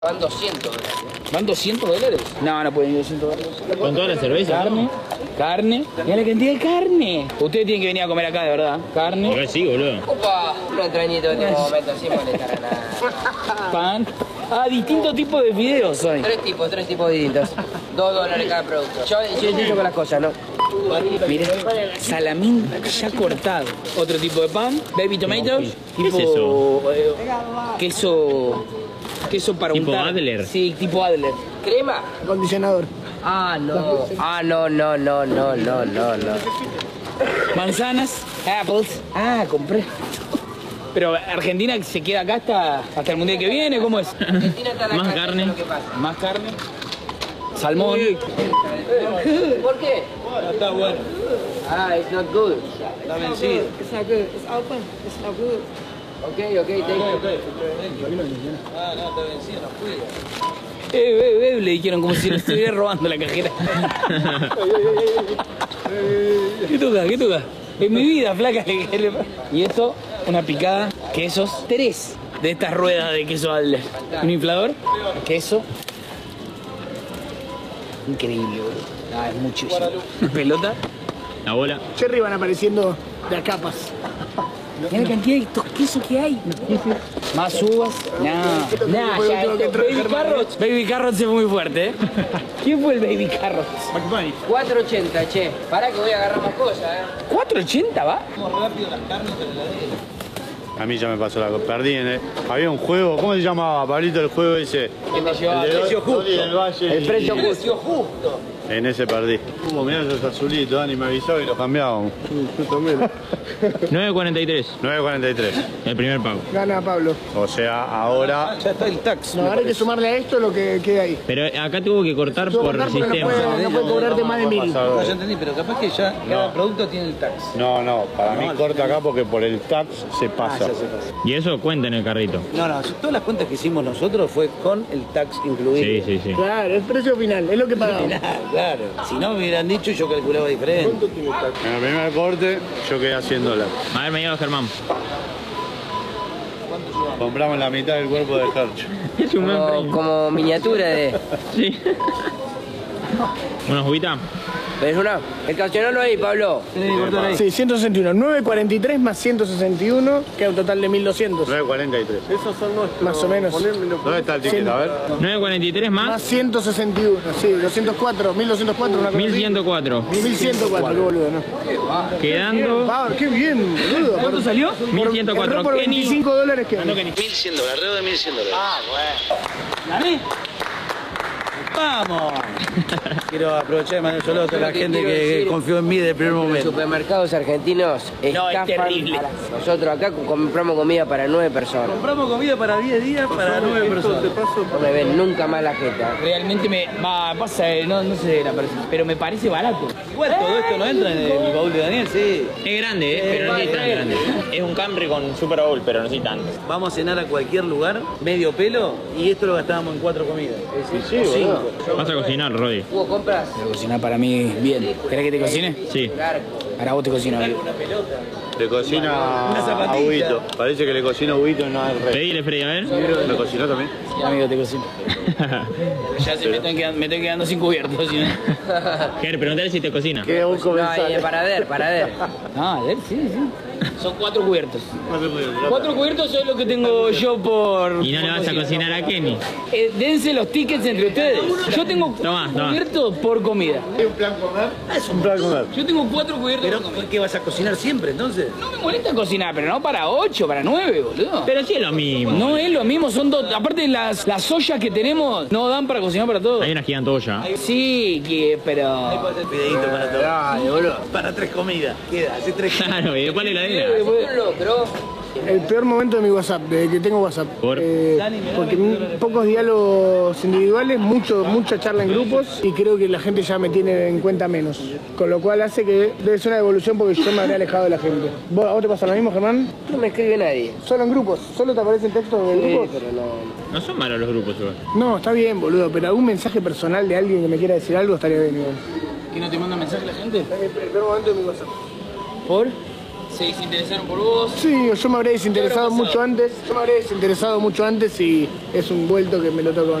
Van 200 dólares. ¿Van 200 dólares? No, no pueden ir 200 dólares. Con toda la cerveza. Carne. Mira la cantidad de carne. Ustedes tienen que venir a comer acá, de verdad. Carne. Acá sí, boludo. Opa, una entrañita de este momento sin molestar a nada. Pan. Ah, distintos tipos de fideos hay. Tres tipos distintos. $2 cada producto. Yo entiendo con las cosas, ¿no? Miren, salamín ya cortado. Otro tipo de pan. Baby tomatoes. ¿Qué es eso? Queso para ¿Tipo untar. Adler? Sí, tipo Adler. ¿Crema? Acondicionador. Ah, no. No. Manzanas. Apples. Ah, compré. Pero Argentina se queda acá hasta el mundial que viene, ¿cómo es? Argentina está en la Más calle, carne. eso es lo que pasa. Más carne. Salmón. ¿Por qué? Está bueno. Ah, it's not good. Está vencido. It's not good. It's open. It's not good. Ok, thank you. Ah, no, está vencido, no cuida. Le dijeron como si le estuviera robando la cajera. ¿Qué toca? En mi vida, flaca. Y esto, una picada, quesos, 3 de estas ruedas de queso Adler. Un inflador, queso. Increíble, boludo. Ah, es muchísimo. Pelota. La bola. Cherry van apareciendo de a capas. Mira la cantidad de estos quesos que hay. Más uvas. Nah, ya esto. Baby Carrots se fue muy fuerte, ¿eh? ¿Quién fue el Baby Carrots? 4.80, che. Pará que voy a agarrar más cosas, ¿4.80 va? A mí ya me pasó la cosa. Perdí había un juego, ¿cómo se llamaba, Pablito, el juego ese? ¿Qué te llevaba? El de Precio justo. del Valle. El precio y- justo. En ese perdí. Mirá esos azulitos, Dani me avisó y los cambiábamos. 9.43. 9.43. El primer pago. Gana Pablo. O sea, ahora Ya está el tax. No, ahora hay que sumarle a esto lo que queda ahí. Pero acá tuvo que cortar Tuvo que por cortar porque sistema. no puede cobrarte más de 1000. No, ya entendí, pero capaz que ya cada producto tiene el tax. No, para mí corta acá porque por el tax se pasa. Y eso cuenta en el carrito. No, todas las cuentas que hicimos nosotros fue con el tax incluido. Sí. Claro, es precio final, es lo que pagamos. Claro. Si no me hubieran dicho, yo calculaba diferente. En el primer corte yo quedé a $100. A ver, me lleva Germán. Compramos la mitad del cuerpo de Hercho. Es un buen Como, premio. como miniatura de... Sí. ¿Una juguita? ¿Ves una? El cancionero ahí, Pablo. Sí, 161. 943 más 161, queda un total de 1200. 9.43. Esos son nuestros. Más o menos. ¿Dónde está el ticket? A ver. 9.43 Más más 161, sí, 204, 1204, una cosa así. 1104. 1104, qué boludo, ¿no? Quedando Pablo, qué bien, boludo. ¿Cuánto salió? 1104. Por Kenny. $25 que. No, que ni 1.100 dólares, alrededor de 1.100 dólares. Ah, bueno. ¿Gané? ¡Vamos! Quiero aprovechar de mandar saludos a la gente que confió en mí desde el primer Los momento. supermercados argentinos No, es estafan terrible. a las- Nosotros acá compramos comida para 9 personas. Compramos comida para 10 días para 9 personas. No me ven nunca más la jeta. Realmente pasa, no sé la persona, pero me parece barato. Igual todo esto no entra en el baúl de Daniel, sí. Es grande, pero no es tan grande. Es un Camry con Super Bowl, pero no sí tanto. Vamos a cenar a cualquier lugar, medio pelo, y esto lo gastábamos en 4 comidas. Sí, boludo. Vas a cocinar, Roddy. Hugo, compras. Pero cocinar para mí bien. ¿Querés que te cocine? Sí. Ahora vos te cocino. Le cocina Una zapatilla. a Huguito. Parece que le cocina a Huguito y no al rey. Pedile, Freddy, a ver. ¿Le cocinó también? Sí, amigo, te cocino. Ya me estoy quedando sin cubiertos. ¿Sí? Ger, preguntale si te cocina. Queda un No, comensal. para ver. Ah, a ver, sí. Son 4 cubiertos. 4 cubiertos es lo que tengo yo por... Y no le vas a cocinar a Kenny. Dense los tickets entre ustedes. Yo tengo Tomá. cubiertos por comida. Un plan comer. Yo tengo 4 cubiertos por comida. ¿Qué vas a cocinar siempre entonces? No me molesta cocinar, pero no para 8, para 9, boludo. Pero sí es lo mismo. No es lo mismo, son dos. Aparte las ollas que tenemos no dan para cocinar para todos. Hay una gigantolla. Sí, pero... Ahí puede ser videíto para todos. Dale, boludo. Para 3 comidas. Queda, hace 3 Claro, y después la heladera. Un locro. El peor momento de mi WhatsApp, desde que tengo WhatsApp. ¿Por? Porque pocos diálogos individuales, mucha charla en grupos y creo que la gente ya me tiene en cuenta menos. Con lo cual hace que debe ser una evolución porque yo me habré alejado de la gente. ¿A vos te pasa lo mismo, Germán? No me escribe nadie. Solo en grupos, solo te aparecen textos de grupos. Pero no. No son malos los grupos, igual. No, está bien, boludo, pero algún mensaje personal de alguien que me quiera decir algo estaría bien igual. ¿Que no te manda mensaje la gente? Es el peor momento de mi WhatsApp. ¿Por? se desinteresaron por vos. Sí, yo me habría desinteresado mucho antes. Yo me habría desinteresado mucho antes y es un vuelto que me lo toco.